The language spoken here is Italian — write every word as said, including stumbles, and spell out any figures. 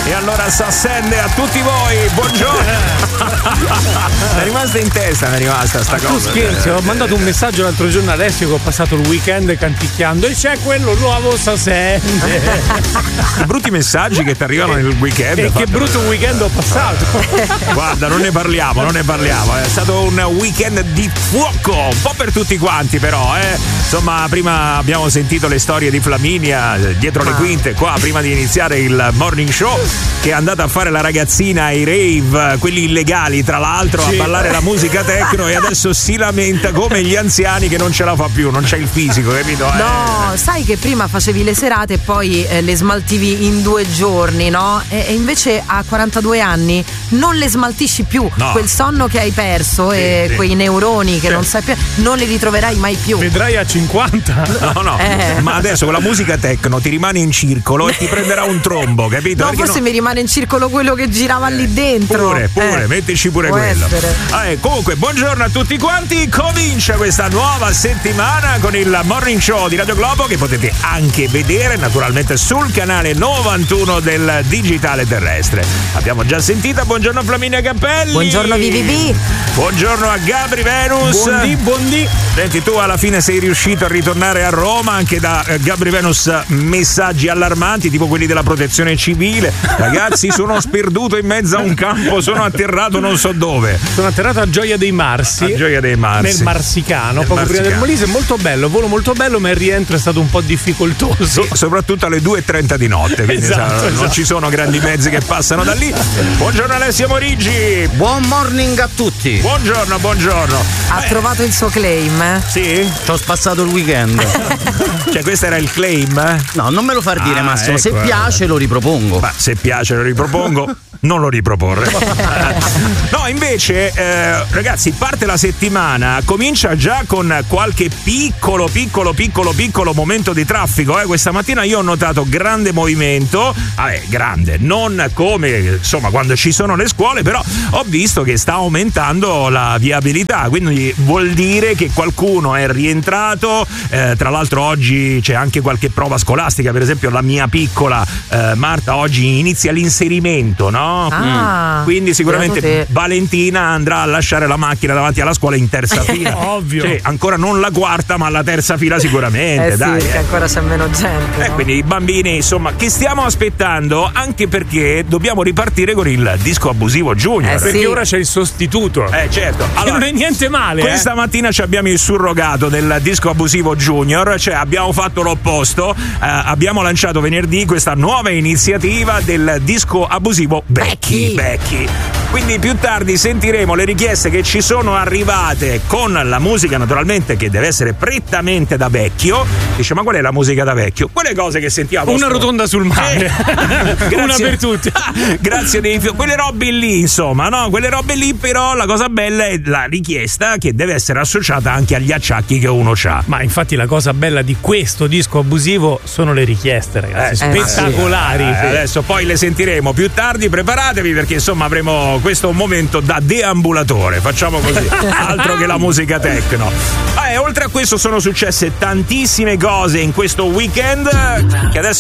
E allora Sassende a tutti voi, buongiorno. È rimasta in testa, mi è rimasta sta Ma cosa. Tu scherzi, ho mandato un messaggio l'altro giorno a Alessio che ho passato il weekend canticchiando e c'è quello nuovo Sassende. Brutti messaggi che ti arrivano nel weekend. E che brutto weekend ho passato. Guarda, non ne parliamo, non ne parliamo. È stato un weekend di fuoco, un po' per tutti quanti però, eh. Insomma, prima abbiamo sentito le storie di Flaminia dietro le quinte, qua prima di iniziare il morning show, che è andata a fare la ragazzina ai rave, quelli illegali tra l'altro, sì, a ballare la musica techno e adesso si lamenta come gli anziani che non ce la fa più, non c'è il fisico, capito? No, eh. sai che prima facevi le serate e poi eh, le smaltivi in due giorni, no? E, e invece a quarantadue anni non le smaltisci più, no. Quel sonno che hai perso, sì, e sì, quei neuroni che, sì, non sai più, non li ritroverai mai più. Vedrai a cinquanta. No, no, eh. Ma adesso con la musica techno ti rimane in circolo e ti prenderà un trombo, capito? No, Perché forse no... mi rimane in circolo quello che girava eh, lì dentro. Pure, pure, eh. mettici pure Può quello. Ah, eh, comunque, buongiorno a tutti quanti. Comincia questa nuova settimana con il morning show di Radio Globo, che potete anche vedere naturalmente sul canale novantuno del digitale terrestre. Abbiamo già sentita. Buongiorno Flaminia Cappelli. Buongiorno V V B. Buongiorno a Gabri Venus. Buondì, buondì. Senti, tu alla fine sei riuscito a ritornare a Roma, anche da eh, Gabri Venus messaggi allarmanti tipo quelli della protezione civile. Ragazzi, sono sperduto in mezzo a un campo, sono atterrato non so dove. Sono atterrato a Gioia dei Marsi. A Gioia dei Marsi. Nel Marsicano, nel poco Marsicano. prima del Molise, molto bello, volo molto bello, ma il rientro è stato un po' difficoltoso. Sì, soprattutto alle due e trenta di notte, quindi esatto, sa, esatto. non ci sono grandi mezzi che passano da lì. Buongiorno Alessio Morigi. Buon morning a tutti. Buongiorno, buongiorno. Ha eh. trovato il suo claim, eh? Sì? Ci ho spassato il weekend. Cioè questo era il claim? Eh? No, non me lo far dire, ah, Massimo. ecco, Se piace lo ripropongo. Ma se piace lo ripropongo. Non lo riproporre. No, invece, eh, ragazzi, parte la settimana, comincia già con qualche piccolo, piccolo, piccolo, piccolo momento di traffico. Eh. Questa mattina io ho notato grande movimento, vabbè, grande, non come insomma quando ci sono le scuole, però ho visto che sta aumentando la viabilità, quindi vuol dire che qualcuno è rientrato. Eh, tra l'altro oggi c'è anche qualche prova scolastica, per esempio la mia piccola eh, Marta oggi inizia l'inserimento, no? Ah, quindi sicuramente Valentina andrà a lasciare la macchina davanti alla scuola in terza fila. Ovvio. Cioè, ancora non la quarta, ma la terza fila sicuramente. Eh sì, dai, perché eh. ancora c'è meno gente. Eh, no? Quindi i bambini, insomma, che stiamo aspettando, anche perché dobbiamo ripartire con il disco abusivo Junior. Eh, perché sì. ora c'è il sostituto. Eh certo. Che Allora, non è niente male. Questa eh. mattina ci abbiamo il surrogato del disco abusivo Junior, cioè abbiamo fatto l'opposto, eh, abbiamo lanciato venerdì questa nuova iniziativa del disco abusivo Becky. Becky. Quindi più tardi sentiremo le richieste che ci sono arrivate con la musica naturalmente che deve essere prettamente da vecchio. Dice, ma qual è la musica da vecchio? Quelle cose che sentiamo. Una rotonda sul mare. Eh. Una per tutti. Grazie dei fi- quelle robe lì, insomma, no? Quelle robe lì, però la cosa bella è la richiesta che deve essere associata anche agli acciacchi che uno c'ha. Ma infatti la cosa bella di questo disco abusivo sono le richieste, ragazzi, eh, spettacolari. Eh, sì. Adesso poi le sentiremo più tardi, preparatevi perché insomma avremo questo momento da deambulatore, facciamo così, altro che la musica techno. Eh, oltre a questo sono successe tantissime cose in questo weekend che adesso